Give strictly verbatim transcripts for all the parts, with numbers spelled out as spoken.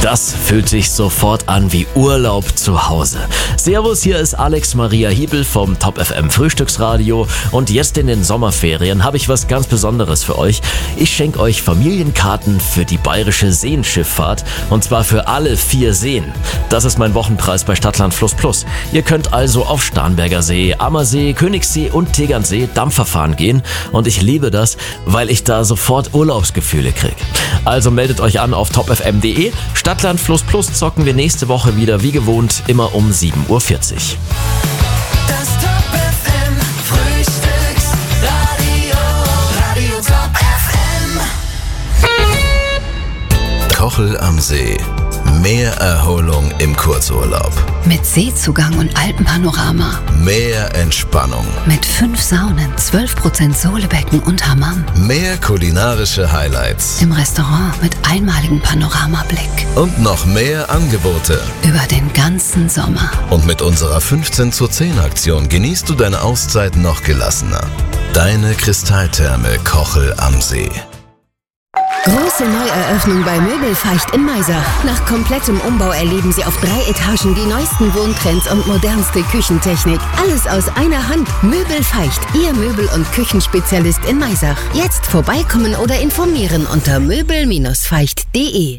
Das fühlt sich sofort an wie Urlaub zu Hause. Servus, hier ist Alex Maria Hiebel vom Top F M Frühstücksradio und jetzt in den Sommerferien habe ich was ganz Besonderes für euch. Ich schenke euch Familienkarten für die bayerische Seenschifffahrt und zwar für alle vier Seen. Das ist mein Wochenpreis bei Stadtland Fluss Plus. Ihr könnt also auf Starnberger See, Ammersee, Königssee und Tegernsee Dampfer fahren gehen und ich liebe das, weil ich da sofort Urlaubsgefühle kriege. Also meldet euch an auf top f m punkt d e. Stadtland Fluss Plus zocken wir nächste Woche wieder wie gewohnt, immer um sieben Uhr vierzig. Das Top F M Frühstücksradio, Radio Top F M. Kochel am See. Mehr Erholung im Kurzurlaub. Mit Seezugang und Alpenpanorama. Mehr Entspannung. Mit fünf Saunen, zwölf Prozent Solebecken und Hammam. Mehr kulinarische Highlights. Im Restaurant mit einmaligem Panoramablick. Und noch mehr Angebote. Über den ganzen Sommer. Und mit unserer fünfzehn zu zehn Aktion genießt du deine Auszeit noch gelassener. Deine Kristalltherme Kochel am See. Große Neueröffnung bei Möbelfeicht in Maisach. Nach komplettem Umbau erleben Sie auf drei Etagen die neuesten Wohntrends und modernste Küchentechnik. Alles aus einer Hand. Möbelfeicht, Ihr Möbel- und Küchenspezialist in Maisach. Jetzt vorbeikommen oder informieren unter möbel feicht punkt de.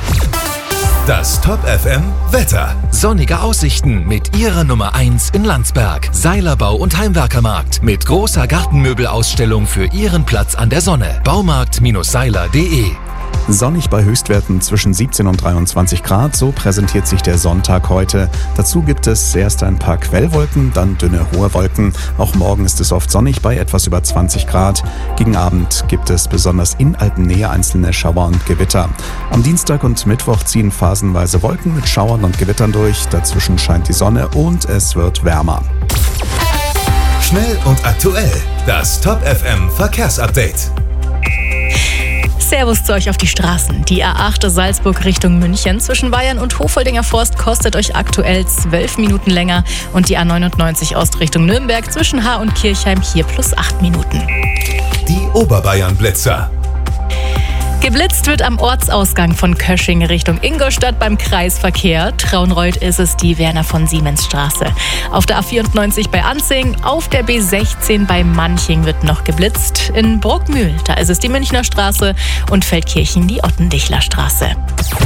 Das Top F M Wetter. Sonnige Aussichten mit ihrer Nummer eins in Landsberg. Seilerbau und Heimwerkermarkt mit großer Gartenmöbelausstellung für Ihren Platz an der Sonne. Baumarkt Seiler punkt de. Sonnig bei Höchstwerten zwischen siebzehn und dreiundzwanzig Grad, so präsentiert sich der Sonntag heute. Dazu gibt es erst ein paar Quellwolken, dann dünne hohe Wolken. Auch morgen ist es oft sonnig bei etwas über zwanzig Grad. Gegen Abend gibt es besonders in Alpennähe einzelne Schauer und Gewitter. Am Dienstag und Mittwoch ziehen phasenweise Wolken mit Schauern und Gewittern durch. Dazwischen scheint die Sonne und es wird wärmer. Schnell und aktuell. Das Top F M Verkehrsupdate. Servus zu euch auf die Straßen. Die A acht Salzburg Richtung München zwischen Weyern und Hofoldinger Forst kostet euch aktuell zwölf Minuten länger und die A neunundneunzig Ost Richtung Nürnberg zwischen Haar und Kirchheim hier plus acht Minuten. Die Oberbayern-Blitzer. Geblitzt wird am Ortsausgang von Kösching Richtung Ingolstadt beim Kreisverkehr. Traunreuth ist es die Werner von Siemens Straße. Auf der A vierundneunzig bei Anzing, auf der B sechzehn bei Manching wird noch geblitzt. In Bruckmühl, da ist es die Münchner Straße und Feldkirchen die Ottendichler Straße.